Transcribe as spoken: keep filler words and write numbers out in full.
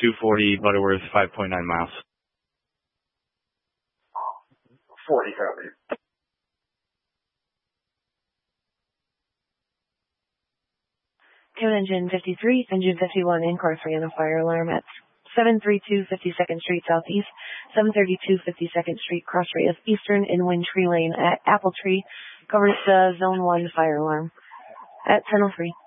two forty, Butterworth, five point nine miles. forty, copy. Tune engine fifty-three, engine fifty-one, in course ran a fire alarm at seven thirty-two fifty-second Street Southeast, seven thirty-two fifty-second Street, cross radius Eastern, in Wind Tree Lane at Apple Tree, covers the Zone one fire alarm at ten oh three.